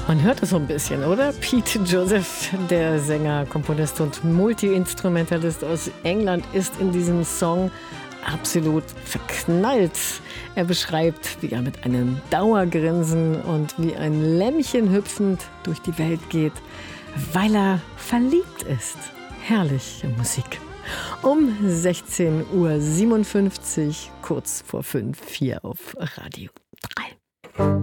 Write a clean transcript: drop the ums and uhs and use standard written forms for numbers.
Man hört es so ein bisschen, oder? Pete Joseph, der Sänger, Komponist und Multi-Instrumentalist aus England, ist in diesem Song absolut verknallt. Er beschreibt, wie er mit einem Dauergrinsen und wie ein Lämmchen hüpfend durch die Welt geht, weil er verliebt ist. Herrliche Musik. Um 16:57 Uhr, kurz vor 5, hier auf Radio 3.